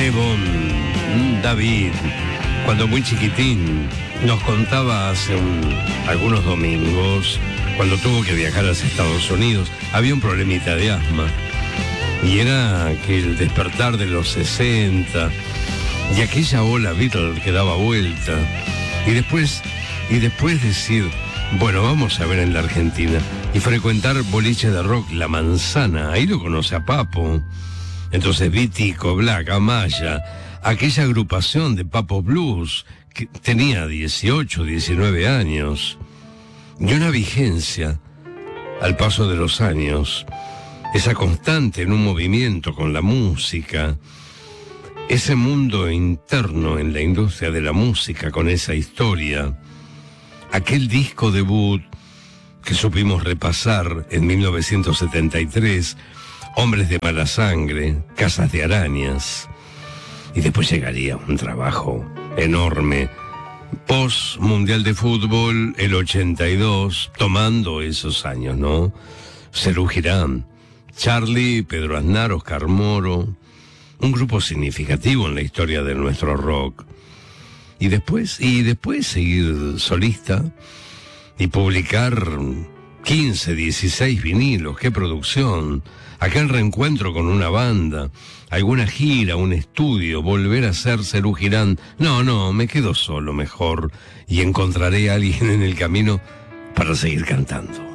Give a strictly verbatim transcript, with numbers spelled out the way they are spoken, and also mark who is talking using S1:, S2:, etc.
S1: Ebon, David, cuando muy chiquitín, nos contaba hace un, algunos domingos, cuando tuvo que viajar hacia Estados Unidos, había un problemita de asma. Y era que el despertar de los sesenta y aquella ola Beatle que daba vuelta. Y después, y después decir, bueno, vamos a ver en la Argentina. Y frecuentar boliche de rock, La Manzana. Ahí lo conoce a Papo. Entonces Vitico, Black, Amaya, aquella agrupación de Papo Blues, que tenía dieciocho, diecinueve años. Y una vigencia al paso de los años. Esa constante en un movimiento con la música, ese mundo interno en la industria de la música con esa historia, aquel disco debut que supimos repasar en mil novecientos setenta y tres, Hombres de mala sangre, Casas de arañas, y después llegaría un trabajo enorme, post Mundial de Fútbol, el ochenta y dos, tomando esos años, ¿no? Serú Girán, Charlie, Pedro Aznar, Oscar Moro, un grupo significativo en la historia de nuestro rock. Y después, y después seguir solista y publicar quince, dieciséis vinilos, qué producción, aquel reencuentro con una banda, alguna gira, un estudio, volver a ser Serú Girán. No, no, me quedo solo mejor y encontraré a alguien en el camino para seguir cantando.